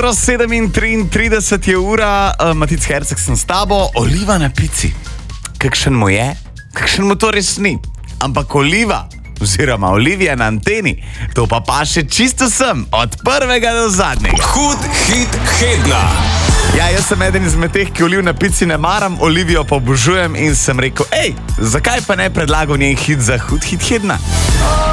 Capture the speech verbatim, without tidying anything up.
jutro, sedem in triintrideset je ura, uh, Matic Herceg sem s tabo, oliva na pici. Kakšen mu je? Kakšen mu to res ni? Ampak oliva, oziroma olivija na anteni, to pa paše čisto sem, od prvega do zadnjega. Hud hit tedna. Ja, jaz sem eden izmed teh, ki oliv na pici ne maram, olivijo pa obožujem in sem rekel, ej, zakaj pa ne predlagal njen hit za hud hit tedna?